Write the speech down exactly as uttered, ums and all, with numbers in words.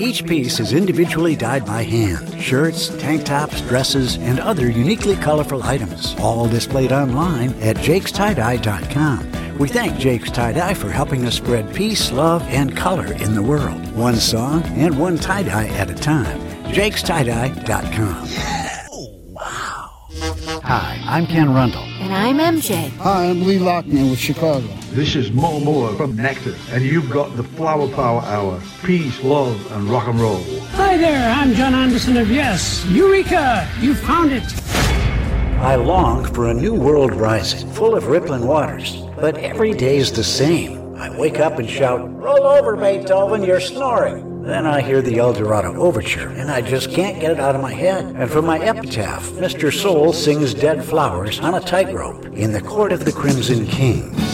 Each piece is individually dyed by hand. Shirts, tank tops, dresses, and other uniquely colorful items, all displayed online at jakes tie dye dot com. We thank Jake's Tie-Dye for helping us spread peace, love, and color in the world. One song and one tie-dye at a time. jakes tie dye dot com. Yeah. Oh, wow. Hi, I'm Ken Rundle. And I'm M J. Hi, I'm Lee Lochner with Chicago. This is Mo Moore from Nectar, and you've got the Flower Power Hour. Peace, love, and rock and roll. Hi there, I'm John Anderson of Yes. Eureka! You found it! I long for a new world rising, full of rippling waters. But every day's the same. I wake up and shout, "Roll over, Beethoven, you're snoring." Then I hear the El Dorado Overture, and I just can't get it out of my head. And for my epitaph, Mister Soul sings Dead Flowers on a tightrope in the Court of the Crimson King.